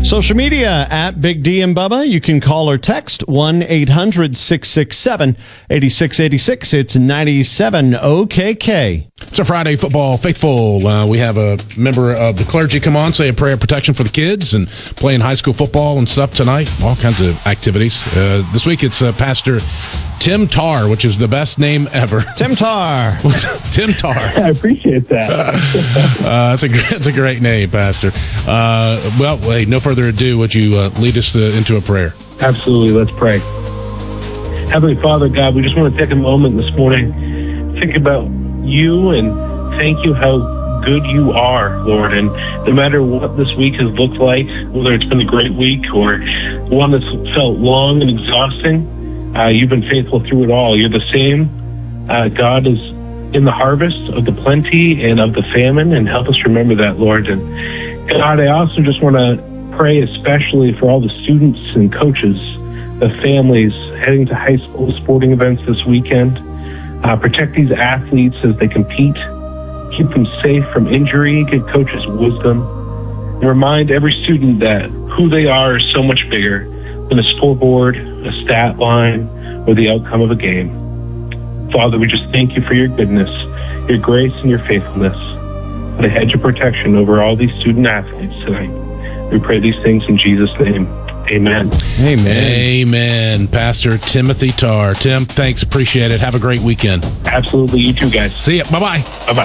Social media at Big D and Bubba. You can call or text 1-800-667-8686. It's 97 OKK. It's a Friday Football Faithful. We have a member of the clergy come on, say a prayer of protection for the kids, and playing high school football and stuff tonight. All kinds of activities. This week it's Pastor Tim Tarr, which is the best name ever. Tim Tarr. Tim Tarr. I appreciate that. That's a great name, Pastor. Well, hey, no further ado. Would you lead us into a prayer? Absolutely. Let's pray. Heavenly Father, God, we just want to take a moment this morning, think about you and thank you how good you are, Lord. And no matter what this week has looked like, whether it's been a great week or one that's felt long and exhausting, you've been faithful through it all. You're the same. God is in the harvest of the plenty and of the famine, and help us remember that, Lord. And God, I also just want to pray especially for all the students and coaches, the families heading to high school sporting events this weekend. Protect these athletes as they compete. Keep them safe from injury. Give coaches wisdom. And remind every student that who they are is so much bigger than a scoreboard, a stat line, or the outcome of a game. Father, we just thank you for your goodness, your grace, and your faithfulness. Put a hedge of protection over all these student athletes tonight. We pray these things in Jesus' name. Amen. Amen. Amen. Pastor Timothy Tarr. Tim, thanks. Appreciate it. Have a great weekend. Absolutely. You too, guys. See ya. Bye-bye. Bye-bye.